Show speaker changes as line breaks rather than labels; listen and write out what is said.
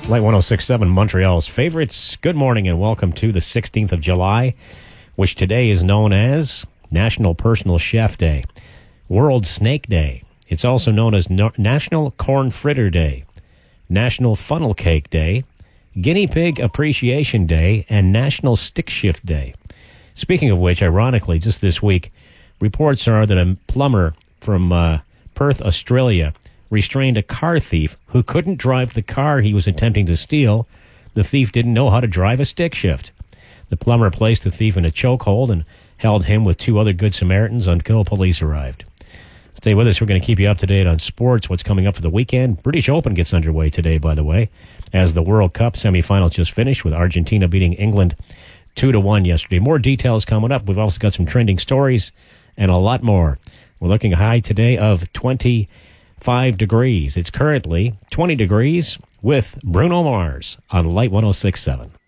Light 106.7, Montreal's favorites. Good morning and welcome to the 16th of July, which today is known as National Personal Chef Day, World Snake Day. It's also known as National Corn Fritter Day, National Funnel Cake Day, Guinea Pig Appreciation Day, and National Stick Shift Day. Speaking of which, ironically, just this week, reports are that a plumber from Perth, Australia, restrained a car thief who couldn't drive the car he was attempting to steal. The thief didn't know how to drive a stick shift. The plumber placed the thief in a chokehold and held him with two other Good Samaritans until police arrived. Stay with us. We're going to keep you up to date on sports, what's coming up for the weekend. British Open gets underway today, by the way, as the World Cup semifinals just finished with Argentina beating England 2-1 yesterday. More details coming up. We've also got some trending stories and a lot more. We're looking high today of 25 degrees. It's currently 20 degrees with Bruno Mars on Light 106.7.